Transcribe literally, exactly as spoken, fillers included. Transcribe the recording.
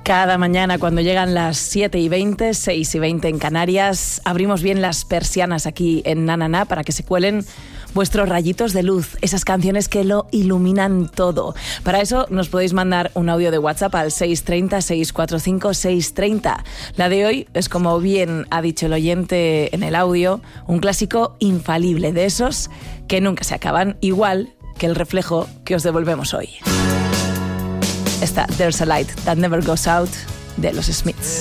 Cada mañana cuando llegan las siete y veinte, seis y veinte en Canarias, abrimos bien las persianas aquí en Na Na Na para que se cuelen vuestros rayitos de luz, esas canciones que lo iluminan todo. Para eso nos podéis mandar un audio de WhatsApp al seis tres cero, seis cuatro cinco, seis tres cero. La de hoy es, como bien ha dicho el oyente en el audio, un clásico infalible, de esos que nunca se acaban, igual que el reflejo que os devolvemos hoy. Esta There's a Light That Never Goes Out de los Smiths.